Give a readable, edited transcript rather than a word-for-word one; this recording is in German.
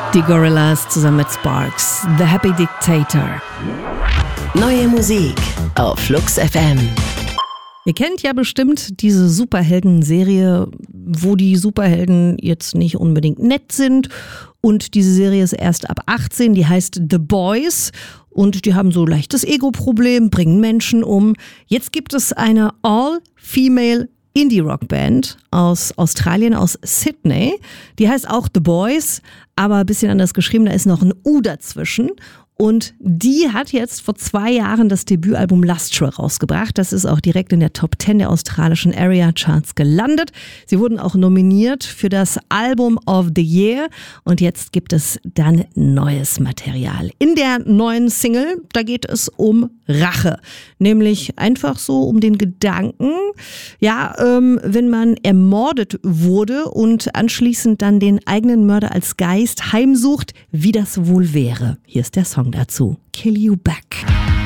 Die Gorillaz zusammen mit Sparks, The Happy Dictator. Neue Musik auf Flux FM. Ihr kennt ja bestimmt diese Superhelden-Serie, wo die Superhelden jetzt nicht unbedingt nett sind. Und diese Serie ist erst ab 18, die heißt The Boys. Und die haben so leichtes Ego-Problem, bringen Menschen um. Jetzt gibt es eine All-Female Indie-Rock-Band aus Australien, aus Sydney. Die heißt auch The Boys, aber ein bisschen anders geschrieben, da ist noch ein U dazwischen. Und die hat jetzt vor 2 Jahren das Debütalbum Lustral rausgebracht. Das ist auch direkt in der Top 10 der australischen Area Charts gelandet. Sie wurden auch nominiert für das Album of the Year. Und jetzt gibt es dann neues Material. In der neuen Single, da geht es um Rache. Nämlich einfach so um den Gedanken, wenn man ermordet wurde und anschließend dann den eigenen Mörder als Geist heimsucht, wie das wohl wäre. Hier ist der Song dazu. Kill You Back.